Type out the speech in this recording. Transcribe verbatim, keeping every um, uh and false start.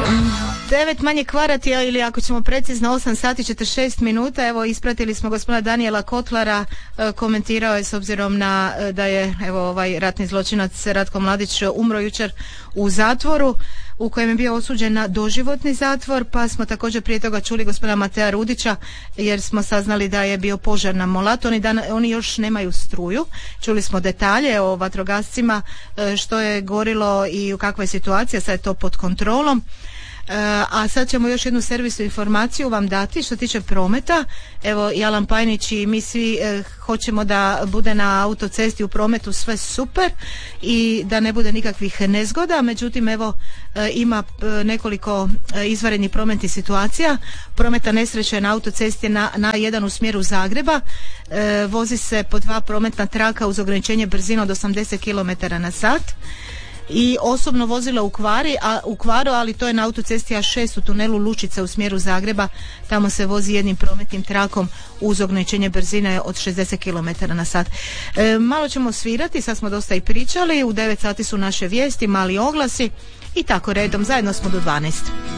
devet manje kvarati, ili ako ćemo precizno osam sati četrdeset šest minuta. Evo, ispratili smo gospodina Danijela Kotlara, komentirao je s obzirom na da je evo ovaj ratni zločinac Ratko Mladić umro jučer u zatvoru u kojem je bio osuđen na doživotni zatvor, pa smo također prije toga čuli gospodina Matea Rudića jer smo saznali da je bio požar na Molatu. Oni, dan, oni još nemaju struju. Čuli smo detalje o vatrogascima, što je gorilo i u kakva je situacija, sad je to pod kontrolom. A sad ćemo još jednu servisnu informaciju vam dati što tiče prometa. Evo, i Alan Pajnić i mi svi eh, hoćemo da bude na autocesti u prometu sve super i da ne bude nikakvih nezgoda, međutim evo eh, ima eh, nekoliko eh, izvanrednih prometnih situacija. Prometna nesreća je na autocesti na, na jedan u smjeru Zagreba. Eh, vozi se po dva prometna traka uz ograničenje brzine od osamdeset kilometara na sat. I osobno vozilo u Kvari, a u Kvaru, ali to je na autocesti A šest u tunelu Lučica u smjeru Zagreba. Tamo se vozi jednim prometnim trakom uz ograničenje brzine od šezdeset kilometara na sat. E, malo ćemo svirati, sad smo dosta i pričali, u devet sati su naše vijesti, mali oglasi i tako redom, zajedno smo do dvanaest.